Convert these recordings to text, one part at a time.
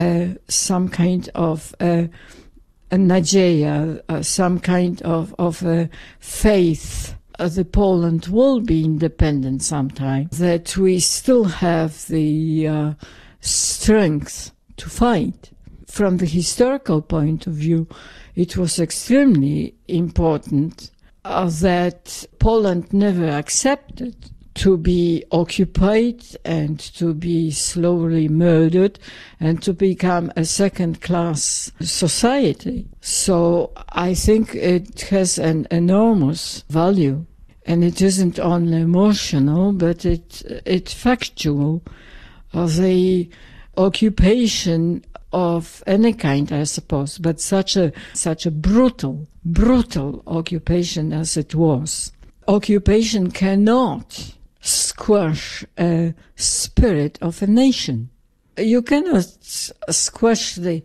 some kind of a nadzieja, some kind of a faith that Poland will be independent sometime, that we still have the strength to fight. From the historical point of view, it was extremely important that Poland never accepted to be occupied and to be slowly murdered and to become a second-class society. So I think it has an enormous value, and it isn't only emotional, but it's factual. The occupation of any kind, I suppose, but such a brutal occupation as it was. Occupation cannot squash a spirit of a nation. You cannot squash the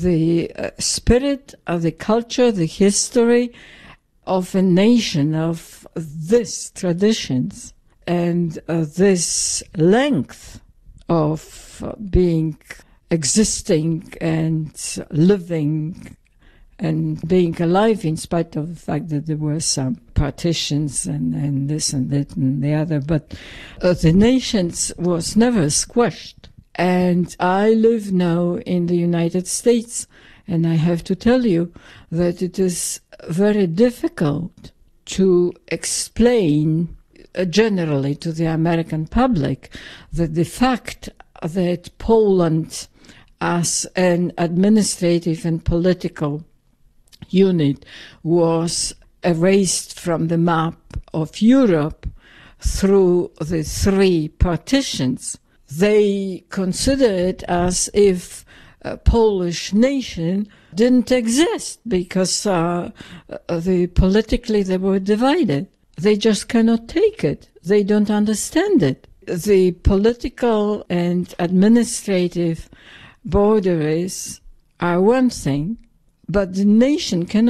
spirit of the culture, the history of a nation, of these traditions, and this length of existing and living and being alive, in spite of the fact that there were some partitions and this and that and the other. But the nations was never squashed. And I live now in the United States, and I have to tell you that it is very difficult to explain generally to the American public that the fact that Poland as an administrative and political unit was erased from the map of Europe through the three partitions. They consider it as if a Polish nation didn't exist because politically they were divided. They just cannot take it. They don't understand it. The political and administrative boundaries are one thing, but the nation cannot